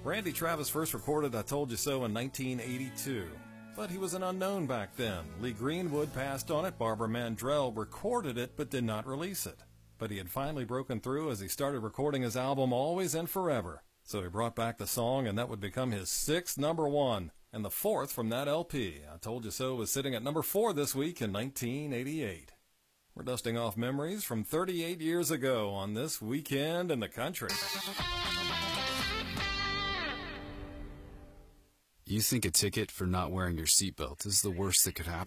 Randy Travis first recorded I Told You So in 1982, but he was an unknown back then. Lee Greenwood passed on it. Barbara Mandrell recorded it but did not release it. But he had finally broken through as he started recording his album Always and Forever. So he brought back the song, and that would become his 6th number one, and the 4th from that LP. I Told You So was sitting at number 4 this week in 1988. We're dusting off memories from 38 years ago on this Weekend in the Country. You think a ticket for not wearing your seatbelt is the worst that could happen?